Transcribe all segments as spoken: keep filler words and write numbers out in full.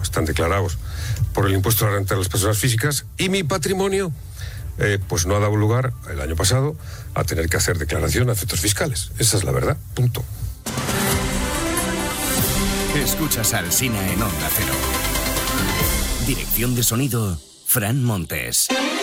están declarados por el impuesto a la renta de las personas físicas, y mi patrimonio eh, pues no ha dado lugar el año pasado a tener que hacer declaración a efectos fiscales. Esa es la verdad, punto. Escuchas a Alsina en Onda Cero. Dirección de sonido, Fran Montes.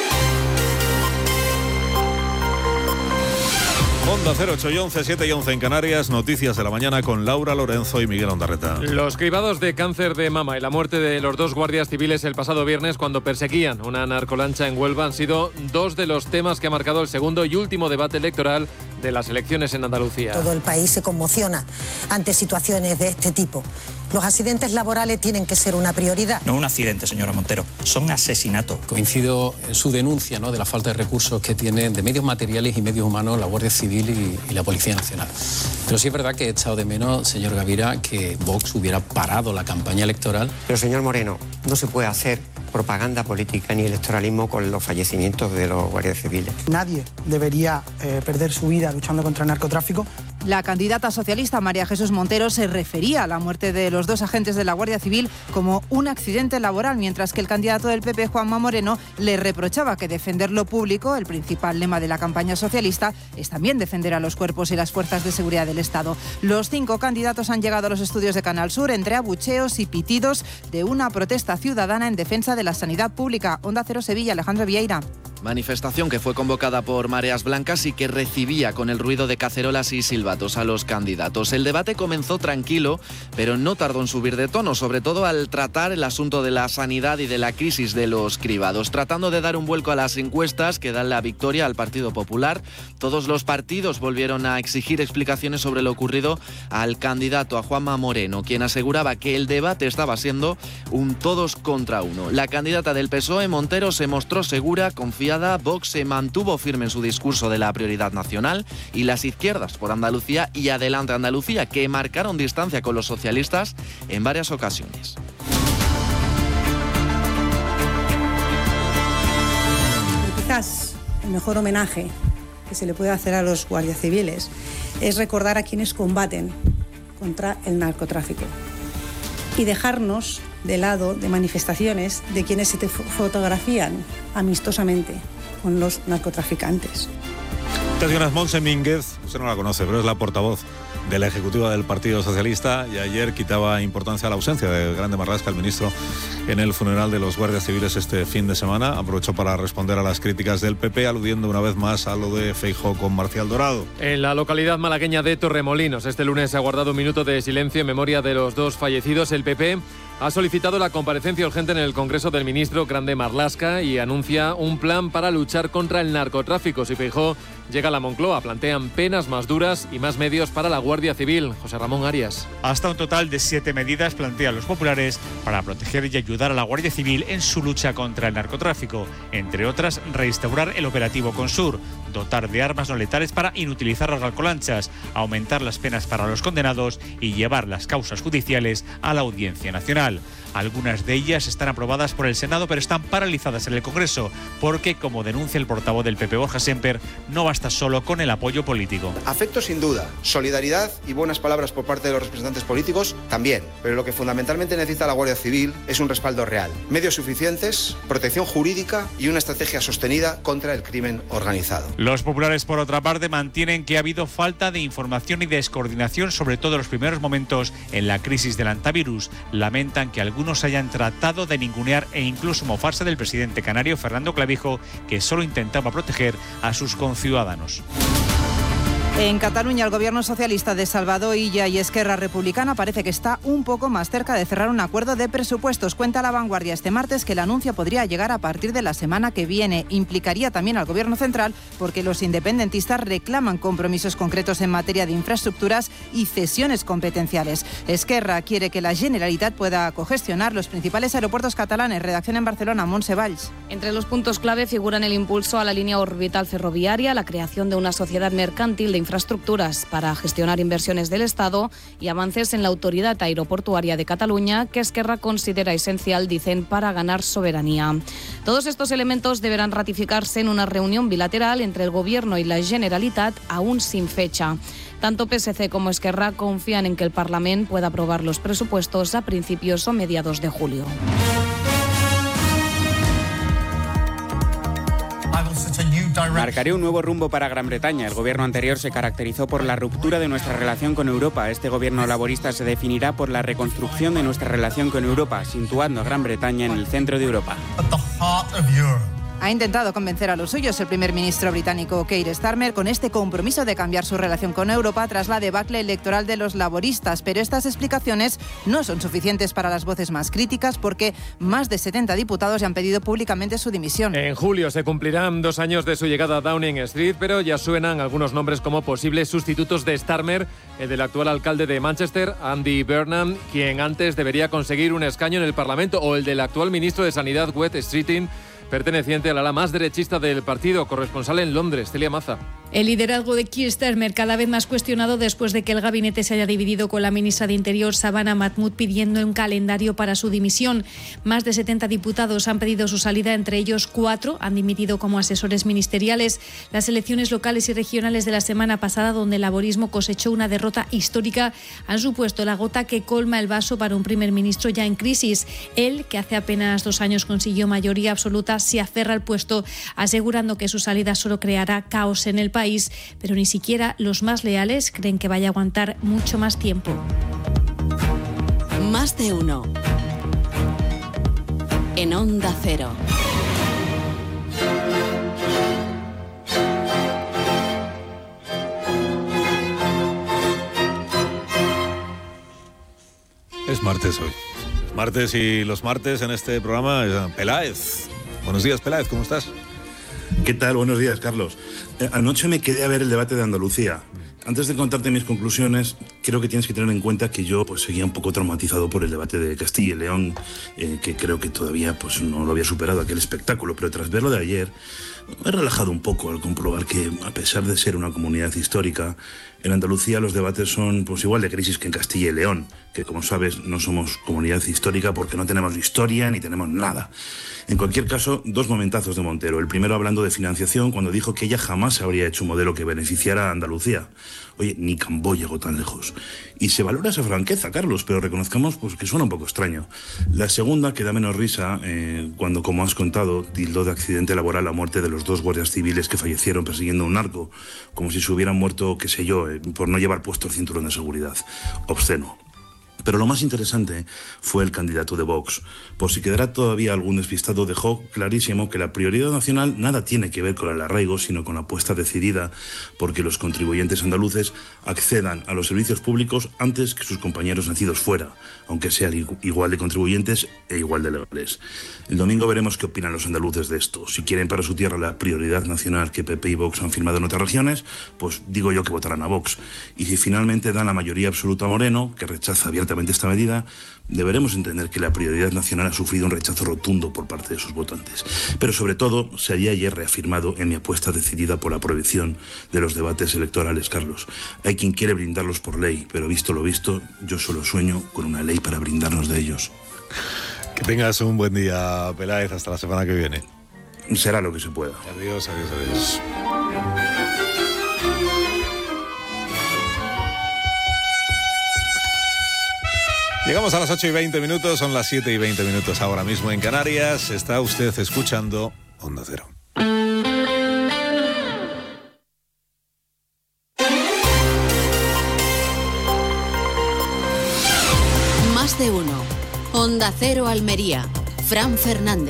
Onda cero, ocho y once, siete y once en Canarias. Noticias de la mañana con Laura Lorenzo y Miguel Ondarreta. Los cribados de cáncer de mama y la muerte de los dos guardias civiles el pasado viernes cuando perseguían una narcolancha en Huelva han sido dos de los temas que ha marcado el segundo y último debate electoral de las elecciones en Andalucía. Todo el país se conmociona ante situaciones de este tipo. Los accidentes laborales tienen que ser una prioridad. No un accidente, señora Montero, son asesinatos. Coincido en su denuncia, ¿no?, de la falta de recursos que tienen de medios materiales y medios humanos la Guardia Civil y, y la Policía Nacional. Pero sí es verdad que he echado de menos, señor Gavira, que Vox hubiera parado la campaña electoral. Pero, señor Moreno, no se puede hacer propaganda política ni electoralismo con los fallecimientos de los guardias civiles. Nadie debería eh, perder su vida luchando contra el narcotráfico. La candidata socialista María Jesús Montero se refería a la muerte de los dos agentes de la Guardia Civil como un accidente laboral, mientras que el candidato del P P, Juanma Moreno, le reprochaba que defender lo público, el principal lema de la campaña socialista, es también defender a los cuerpos y las fuerzas de seguridad del Estado. Los cinco candidatos han llegado a los estudios de Canal Sur entre abucheos y pitidos de una protesta ciudadana en defensa de la sanidad pública. Onda Cero Sevilla, Alejandro Vieira. Manifestación que fue convocada por Mareas Blancas y que recibía con el ruido de cacerolas y silbatos a los candidatos. El debate comenzó tranquilo, pero no tardó en subir de tono, sobre todo al tratar el asunto de la sanidad y de la crisis de los cribados, tratando de dar un vuelco a las encuestas que dan la victoria al Partido Popular. Todos los partidos volvieron a exigir explicaciones sobre lo ocurrido al candidato, a Juanma Moreno, quien aseguraba que el debate estaba siendo un todos contra uno. La candidata del P S O E, Montero, se mostró segura, confiada. Vox se mantuvo firme en su discurso de la prioridad nacional y las izquierdas por Andalucía y Adelante Andalucía, que marcaron distancia con los socialistas en varias ocasiones. Quizás el mejor homenaje que se le puede hacer a los guardias civiles es recordar a quienes combaten contra el narcotráfico y dejarnos de lado de manifestaciones de quienes se te fotografían amistosamente con los narcotraficantes. Tatiana Monse Mínguez, usted no la conoce, pero es la portavoz de la ejecutiva del Partido Socialista, y ayer quitaba importancia a la ausencia de Grande Marlaska, el ministro, en el funeral de los guardias civiles este fin de semana. Aprovechó para responder a las críticas del P P, aludiendo una vez más a lo de Feijóo con Marcial Dorado. En la localidad malagueña de Torremolinos, este lunes se ha guardado un minuto de silencio en memoria de los dos fallecidos. El P P ha solicitado la comparecencia urgente en el Congreso del ministro Grande Marlaska y anuncia un plan para luchar contra el narcotráfico. Si Feijóo llega a la Moncloa, plantean penas más duras y más medios para la Guardia Civil. José Ramón Arias. Hasta un total de siete medidas plantean los populares para proteger y ayudar a la Guardia Civil en su lucha contra el narcotráfico. Entre otras, restaurar el operativo Consur, dotar de armas no letales para inutilizar las narcolanchas, aumentar las penas para los condenados y llevar las causas judiciales a la Audiencia Nacional. Algunas de ellas están aprobadas por el Senado, pero están paralizadas en el Congreso, porque, como denuncia el portavoz del P P, Borja Semper, no basta solo con el apoyo político. Afecto sin duda, solidaridad y buenas palabras por parte de los representantes políticos también, pero lo que fundamentalmente necesita la Guardia Civil es un respaldo real, medios suficientes, protección jurídica y una estrategia sostenida contra el crimen organizado. Los populares, por otra parte, mantienen que ha habido falta de información y descoordinación, sobre todo en los primeros momentos en la crisis del antivirus. Lamentan que algunos hayan tratado de ningunear e incluso mofarse del presidente canario Fernando Clavijo, que solo intentaba proteger a sus conciudadanos. En Cataluña, el gobierno socialista de Salvador Illa y Esquerra Republicana parece que está un poco más cerca de cerrar un acuerdo de presupuestos. Cuenta La Vanguardia este martes que el anuncio podría llegar a partir de la semana que viene. Implicaría también al gobierno central porque los independentistas reclaman compromisos concretos en materia de infraestructuras y cesiones competenciales. Esquerra quiere que la Generalitat pueda cogestionar los principales aeropuertos catalanes. Redacción en Barcelona, Montse Valls. Entre los puntos clave figuran el impulso a la línea orbital ferroviaria, la creación de una sociedad mercantil de infraestructuras para gestionar inversiones del Estado y avances en la Autoridad Aeroportuaria de Cataluña, que Esquerra considera esencial, dicen, para ganar soberanía. Todos estos elementos deberán ratificarse en una reunión bilateral entre el Gobierno y la Generalitat, aún sin fecha. Tanto P S C como Esquerra confían en que el Parlamento pueda aprobar los presupuestos a principios o mediados de julio. Marcaré un nuevo rumbo para Gran Bretaña. El gobierno anterior se caracterizó por la ruptura de nuestra relación con Europa. Este gobierno laborista se definirá por la reconstrucción de nuestra relación con Europa, situando a Gran Bretaña en el centro de Europa. Ha intentado convencer a los suyos el primer ministro británico Keir Starmer con este compromiso de cambiar su relación con Europa tras la debacle electoral de los laboristas, pero estas explicaciones no son suficientes para las voces más críticas porque más de setenta diputados ya han pedido públicamente su dimisión. En julio se cumplirán dos años de su llegada a Downing Street, pero ya suenan algunos nombres como posibles sustitutos de Starmer, el del actual alcalde de Manchester, Andy Burnham, quien antes debería conseguir un escaño en el Parlamento, o el del actual ministro de Sanidad, Wes Streeting, perteneciente al ala más derechista del partido. Corresponsal en Londres, Celia Maza. El liderazgo de Keir Starmer cada vez más cuestionado después de que el gabinete se haya dividido con la ministra de Interior, Savannah Mahmood, pidiendo un calendario para su dimisión. Más de setenta diputados han pedido su salida, entre ellos cuatro han dimitido como asesores ministeriales. Las elecciones locales y regionales de la semana pasada, donde el laborismo cosechó una derrota histórica, han supuesto la gota que colma el vaso para un primer ministro ya en crisis. Él, que hace apenas dos años consiguió mayoría absoluta, se aferra al puesto, asegurando que su salida solo creará caos en el país, pero ni siquiera los más leales creen que vaya a aguantar mucho más tiempo. Más de uno. En Onda Cero. Es martes hoy. Es martes y los martes en este programa, Peláez. Buenos días, Peláez, ¿cómo estás? ¿Qué tal? Buenos días, Carlos. Eh, anoche me quedé a ver el debate de Andalucía. Antes de contarte mis conclusiones, creo que tienes que tener en cuenta que yo pues, seguía un poco traumatizado por el debate de Castilla y León, eh, que creo que todavía pues, no lo había superado aquel espectáculo, pero tras verlo de ayer, me he relajado un poco al comprobar que, a pesar de ser una comunidad histórica, en Andalucía los debates son pues, igual de crisis que en Castilla y León, que como sabes no somos comunidad histórica porque no tenemos historia ni tenemos nada. En cualquier caso, dos momentazos de Montero. El primero hablando de financiación, cuando dijo que ella jamás habría hecho un modelo que beneficiara a Andalucía. Oye, ni Cambó llegó tan lejos. Y se valora esa franqueza, Carlos, pero reconozcamos pues, que suena un poco extraño. La segunda, que da menos risa, eh, cuando, como has contado, tildó de accidente laboral la muerte de los dos guardias civiles que fallecieron persiguiendo a un narco, como si se hubieran muerto, qué sé yo, eh, por no llevar puesto el cinturón de seguridad. Obsceno. Pero lo más interesante fue el candidato de Vox. Por si quedara todavía algún despistado, dejó clarísimo que la prioridad nacional nada tiene que ver con el arraigo, sino con la apuesta decidida porque los contribuyentes andaluces accedan a los servicios públicos antes que sus compañeros nacidos fuera, aunque sean igual de contribuyentes e igual de legales. El domingo veremos qué opinan los andaluces de esto. Si quieren para su tierra la prioridad nacional que P P y Vox han firmado en otras regiones, pues digo yo que votarán a Vox. Y si finalmente dan la mayoría absoluta a Moreno, que rechaza abiertamente esta medida, deberemos entender que la prioridad nacional ha sufrido un rechazo rotundo por parte de sus votantes. Pero sobre todo, se había ayer reafirmado en mi apuesta decidida por la prohibición de los debates electorales, Carlos. Hay quien quiere brindarlos por ley, pero visto lo visto, yo solo sueño con una ley para brindarnos de ellos. Que tengas un buen día, Peláez, hasta la semana que viene. Será lo que se pueda. Adiós, adiós, adiós. Llegamos a las ocho y veinte minutos, son las siete y veinte minutos ahora mismo en Canarias. Está usted escuchando Onda Cero. Más de uno. Onda Cero Almería. Fran Fernández.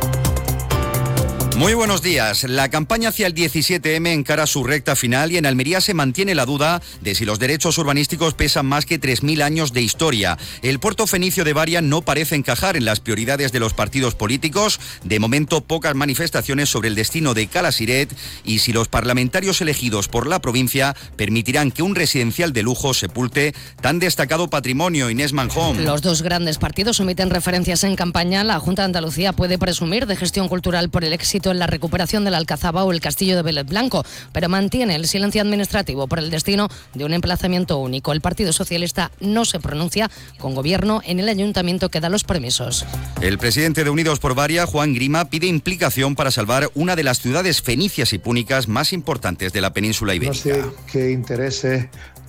Muy buenos días. La campaña hacia el diecisiete eme encara su recta final y en Almería se mantiene la duda de si los derechos urbanísticos pesan más que tres mil años de historia. El puerto fenicio de Baria no parece encajar en las prioridades de los partidos políticos. De momento, pocas manifestaciones sobre el destino de Calasiret y si los parlamentarios elegidos por la provincia permitirán que un residencial de lujo sepulte tan destacado patrimonio. Inés Manjón. Los dos grandes partidos omiten referencias en campaña. La Junta de Andalucía puede presumir de gestión cultural por el éxito en la recuperación de la Alcazaba o el castillo de Vélez Blanco, pero mantiene el silencio administrativo por el destino de un emplazamiento único. El Partido Socialista no se pronuncia con gobierno en el ayuntamiento que da los permisos. El presidente de Unidos por Varia, Juan Grima, pide implicación para salvar una de las ciudades fenicias y púnicas más importantes de la península ibérica. No sé qué intereses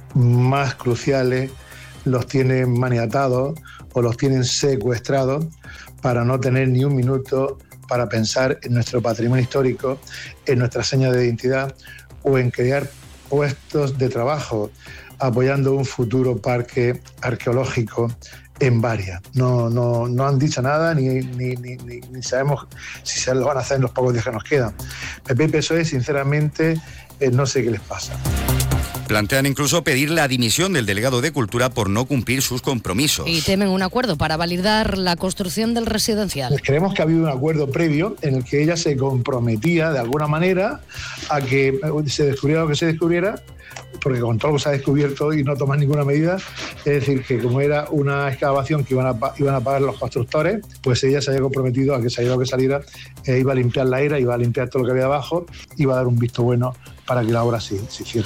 más cruciales los tienen maniatados o los tienen secuestrados para no tener ni un minuto para pensar en nuestro patrimonio histórico, en nuestra seña de identidad o en crear puestos de trabajo apoyando un futuro parque arqueológico en Varia. No, no, no han dicho nada ni, ni, ni, ni sabemos si se lo van a hacer en los pocos días que nos quedan. P P y P S O E, sinceramente, eh, no sé qué les pasa. Plantean incluso pedir la dimisión del delegado de Cultura por no cumplir sus compromisos. Y temen un acuerdo para validar la construcción del residencial. Creemos que ha habido un acuerdo previo en el que ella se comprometía de alguna manera a que se descubriera lo que se descubriera, porque con todo lo que se ha descubierto y no toman ninguna medida, es decir, que como era una excavación que iban a, iban a pagar los constructores, pues ella se había comprometido a que saliera lo que saliera, eh, iba a limpiar la era, iba a limpiar todo lo que había abajo, iba a dar un visto bueno para que la obra se, se hiciera.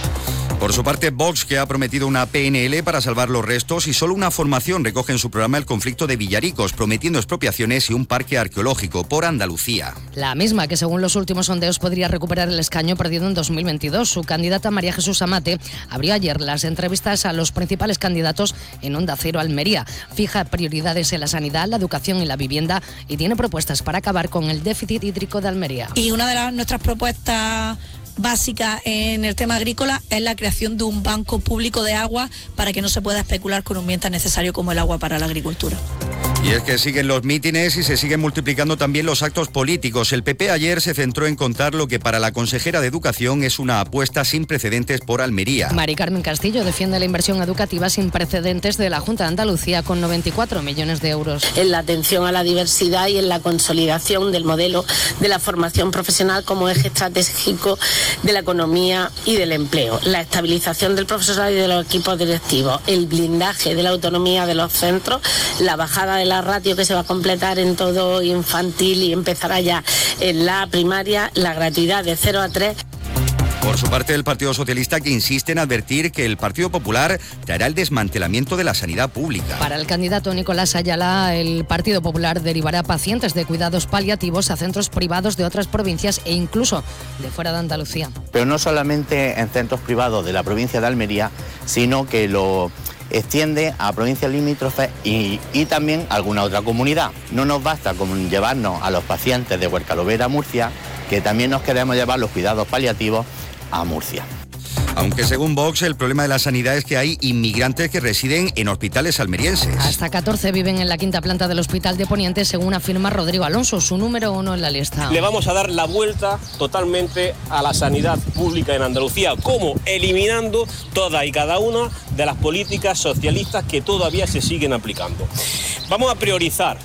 Por su parte, Vox, que ha prometido una P N L para salvar los restos y solo una formación, recoge en su programa el conflicto de Villaricos, prometiendo expropiaciones y un parque arqueológico por Andalucía. La misma que, según los últimos sondeos, podría recuperar el escaño perdido en dos mil veintidós. Su candidata, María Jesús Amate, abrió ayer las entrevistas a los principales candidatos en Onda Cero Almería. Fija prioridades en la sanidad, la educación y la vivienda y tiene propuestas para acabar con el déficit hídrico de Almería. Y una de las, nuestras propuestas básica en el tema agrícola es la creación de un banco público de agua para que no se pueda especular con un bien tan necesario como el agua para la agricultura. Y es que siguen los mítines y se siguen multiplicando también los actos políticos. El P P ayer se centró en contar lo que para la consejera de Educación es una apuesta sin precedentes por Almería. Mari Carmen Castillo defiende la inversión educativa sin precedentes de la Junta de Andalucía con noventa y cuatro millones de euros. En la atención a la diversidad y en la consolidación del modelo de la formación profesional como eje estratégico de la economía y del empleo, la estabilización del profesorado y de los equipos directivos, el blindaje de la autonomía de los centros, la bajada de la ratio que se va a completar en todo infantil y empezará ya en la primaria, la gratuidad de cero a tres. Por su parte, el Partido Socialista, que insiste en advertir que el Partido Popular traerá el desmantelamiento de la sanidad pública. Para el candidato Nicolás Ayala, el Partido Popular derivará pacientes de cuidados paliativos a centros privados de otras provincias e incluso de fuera de Andalucía. Pero no solamente en centros privados de la provincia de Almería, sino que lo extiende a provincias limítrofes y, y también a alguna otra comunidad. No nos basta con llevarnos a los pacientes de Huercalovera a Murcia, que también nos queremos llevar los cuidados paliativos a Murcia. Aunque según Vox, el problema de la sanidad es que hay inmigrantes que residen en hospitales almerienses. Hasta catorce viven en la quinta planta del Hospital de Poniente, según afirma Rodrigo Alonso, su número uno en la lista. Le vamos a dar la vuelta totalmente a la sanidad pública en Andalucía. ¿Cómo? Eliminando todas y cada una de las políticas socialistas que todavía se siguen aplicando. Vamos a priorizar.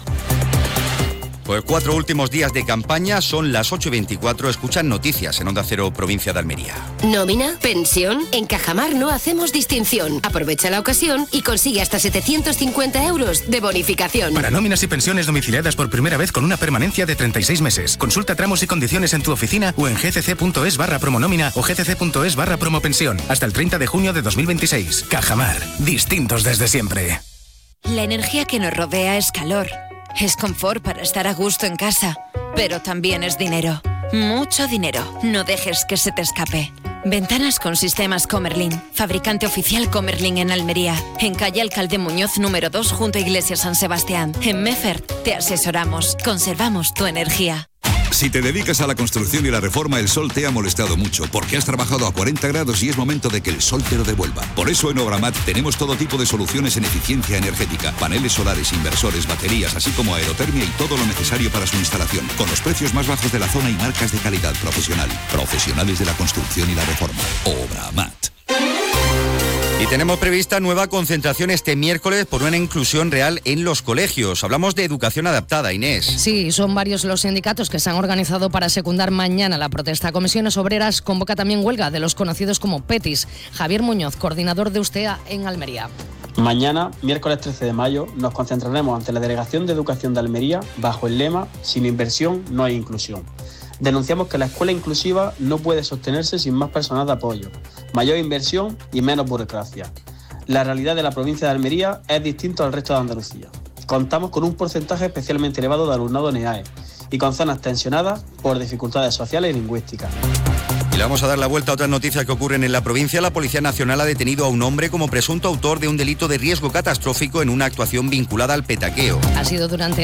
Pues cuatro últimos días de campaña, son las ocho y veinticuatro, escuchan noticias en Onda Cero, provincia de Almería. ¿Nómina? ¿Pensión? En Cajamar no hacemos distinción. Aprovecha la ocasión y consigue hasta setecientos cincuenta euros de bonificación. Para nóminas y pensiones domiciliadas por primera vez con una permanencia de treinta y seis meses. Consulta tramos y condiciones en tu oficina o en gcc.es barra promonómina o gcc.es barra promopensión. Hasta el treinta de junio de dos mil veintiséis. Cajamar. Distintos desde siempre. La energía que nos rodea es calor. Es confort para estar a gusto en casa, pero también es dinero. Mucho dinero. No dejes que se te escape. Ventanas con sistemas Comerlin. Fabricante oficial Comerlin en Almería. En calle Alcalde Muñoz número dos junto a Iglesia San Sebastián. En Meffert te asesoramos. Conservamos tu energía. Si te dedicas a la construcción y la reforma, el sol te ha molestado mucho, porque has trabajado a cuarenta grados y es momento de que el sol te lo devuelva. Por eso en Obramat tenemos todo tipo de soluciones en eficiencia energética, paneles solares, inversores, baterías, así como aerotermia y todo lo necesario para su instalación, con los precios más bajos de la zona y marcas de calidad profesional. Profesionales de la construcción y la reforma. Obramat. Y tenemos prevista nueva concentración este miércoles por una inclusión real en los colegios. Hablamos de educación adaptada, Inés. Sí, son varios los sindicatos que se han organizado para secundar mañana la protesta. Comisiones Obreras convoca también huelga de los conocidos como PETIS. Javier Muñoz, coordinador de USTEA en Almería. Mañana, miércoles trece de mayo, nos concentraremos ante la Delegación de Educación de Almería bajo el lema «Sin inversión no hay inclusión». Denunciamos que la escuela inclusiva no puede sostenerse sin más personal de apoyo, mayor inversión y menos burocracia. La realidad de la provincia de Almería es distinta al resto de Andalucía. Contamos con un porcentaje especialmente elevado de alumnado en E A E y con zonas tensionadas por dificultades sociales y lingüísticas. Y le vamos a dar la vuelta a otras noticias que ocurren en la provincia. La Policía Nacional ha detenido a un hombre como presunto autor de un delito de riesgo catastrófico en una actuación vinculada al petaqueo. Ha sido durante